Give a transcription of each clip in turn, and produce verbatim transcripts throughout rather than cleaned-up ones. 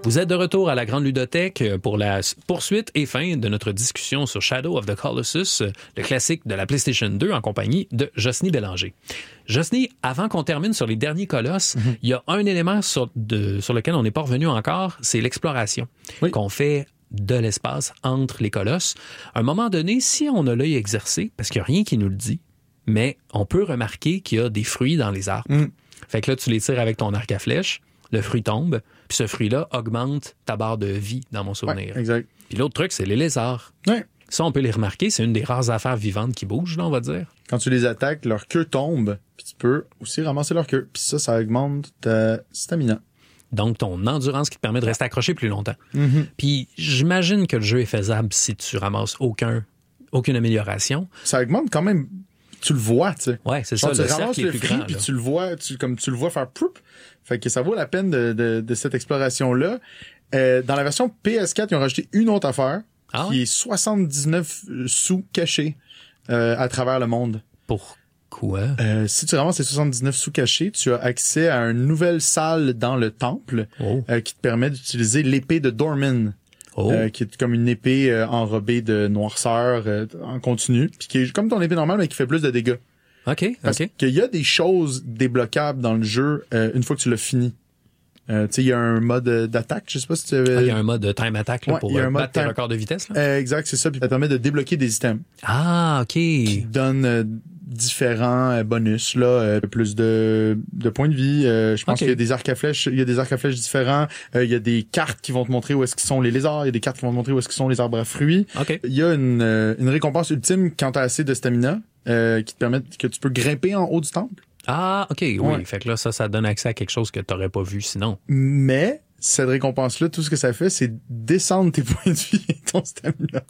Vous êtes de retour à la Grande Ludothèque pour la poursuite et fin de notre discussion sur Shadow of the Colossus, le classique de la PlayStation deux en compagnie de Jocelyne Bélanger. Jocelyne, avant qu'on termine sur les derniers colosses, mm-hmm. il y a un élément sur, de, sur lequel on n'est pas revenu encore, c'est l'exploration oui. qu'on fait de l'espace entre les colosses. À un moment donné, si on a l'œil exercé, parce qu'il n'y a rien qui nous le dit, mais on peut remarquer qu'il y a des fruits dans les arbres. Mm. Fait que là, tu les tires avec ton arc à flèche, le fruit tombe, puis ce fruit-là augmente ta barre de vie, dans mon souvenir. Ouais, exact. Puis l'autre truc, c'est les lézards. Ouais. Ça, on peut les remarquer. C'est une des rares affaires vivantes qui bougent, là, on va dire. Quand tu les attaques, leur queue tombe, puis tu peux aussi ramasser leur queue. Puis ça, ça augmente ta stamina. Donc, ton endurance qui te permet de rester accroché plus longtemps. Mm-hmm. Puis j'imagine que le jeu est faisable si tu ramasses aucun, aucune amélioration. Ça augmente quand même... Tu le vois, tu sais. Ouais, c'est genre, ça. Tu le ramasses cercle le est plus fruit, grand, puis là. tu le vois, tu, comme tu le vois faire poup. Fait que ça vaut la peine de, de, de cette exploration-là. Euh, dans la version P S quatre, ils ont rajouté une autre affaire ah qui ouais? est soixante-dix-neuf sous cachés euh, à travers le monde. Pourquoi? Euh, si tu ramasses ces soixante-dix-neuf sous cachés, tu as accès à une nouvelle salle dans le temple oh. euh, qui te permet d'utiliser l'épée de Dormin. Oh. Euh, qui est comme une épée euh, enrobée de noirceur euh, en continu, puis qui est comme ton épée normale mais qui fait plus de dégâts. OK, Parce OK. qu'il y a des choses débloquables dans le jeu euh, une fois que tu l'as fini. Euh, tu sais, il y a un mode d'attaque, je sais pas si tu avais... Ah, il y a un mode time attack là, ouais, pour il y a un euh, mode battre tes time... records de vitesse. Là. Euh, exact, c'est ça. Puis ça permet de débloquer des items. Ah, OK. Qui donnent euh, différents euh, bonus, là, euh, plus de, de points de vie. Euh, je pense okay. qu'il y a des arcs à flèches, il y a des arcs à flèches différents. Euh, il y a des cartes qui vont te montrer où est-ce qu'ils sont les lézards. Il y a des cartes qui vont te montrer où est-ce qu'ils sont les arbres à fruits. Okay. Il y a une, euh, une récompense ultime quand t'as assez de stamina euh, qui te permet que tu peux grimper en haut du temple. Ah, OK, oui. Ouais. Fait que là, ça, ça donne accès à quelque chose que t'aurais pas vu sinon. Mais cette récompense-là, tout ce que ça fait, c'est descendre tes points de vie et ton stamina.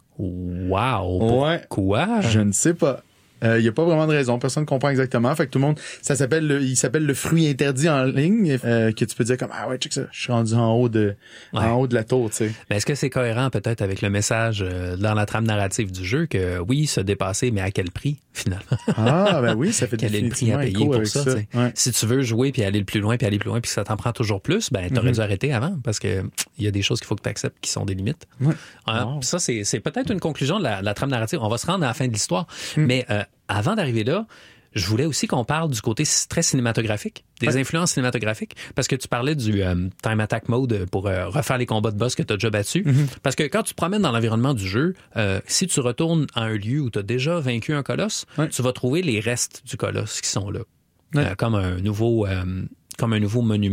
Wow! Ouais. Quoi? Je ne sais pas. Il euh, y a pas vraiment de raison, personne ne comprend exactement. Fait que tout le monde, ça s'appelle, le, il s'appelle le fruit interdit en ligne, euh, que tu peux dire comme ah ouais check ça, je suis rendu en haut de, ouais. en haut de la tour, tu sais. Mais est-ce que c'est cohérent peut-être avec le message euh, dans la trame narrative du jeu que oui, se dépasser, mais à quel prix finalement? Ah ben oui, ça fait quel est le prix à payer pour ça, ça. Ouais. Si tu veux jouer puis aller le plus loin puis aller plus loin puis que ça t'en prend toujours plus, ben t'aurais mm-hmm. dû arrêter avant parce que il y a des choses qu'il faut que tu acceptes qui sont des limites. Ouais. Euh, wow. Ça c'est, c'est peut-être une conclusion de la, la trame narrative. On va se rendre à la fin de l'histoire, mm. mais euh, avant d'arriver là, je voulais aussi qu'on parle du côté très cinématographique, des ouais. influences cinématographiques, parce que tu parlais du euh, time attack mode pour euh, refaire les combats de boss que tu as déjà battus. Mm-hmm. Parce que quand tu te promènes dans l'environnement du jeu, euh, si tu retournes à un lieu où tu as déjà vaincu un colosse, ouais. tu vas trouver les restes du colosse qui sont là, ouais. euh, comme un nouveau, euh, comme un nouveau monument.